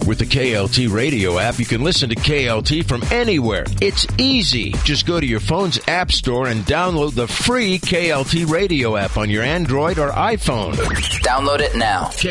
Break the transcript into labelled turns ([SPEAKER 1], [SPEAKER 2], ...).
[SPEAKER 1] With the KLT radio app, you can listen to KLT from anywhere. It's easy. Just go to your phone's app store and download the free KLT radio app on your Android or iPhone.
[SPEAKER 2] Download it now.